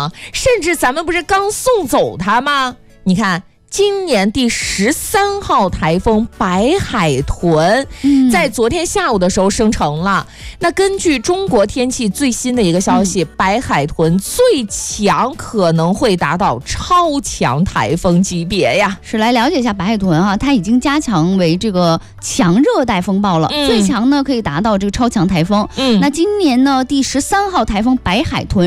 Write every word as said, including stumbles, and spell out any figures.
吗？甚至咱们不是刚送走它吗？你看今年第十三号台风白海豚，嗯、在昨天下午的时候生成了。那根据中国天气最新的一个消息，嗯、白海豚最强可能会达到超强台风级别呀。 是，来了解一下白海豚啊，它已经加强为这个强热带风暴了，嗯、最强呢可以达到这个超强台风。嗯，那今年呢第十三号台风白海豚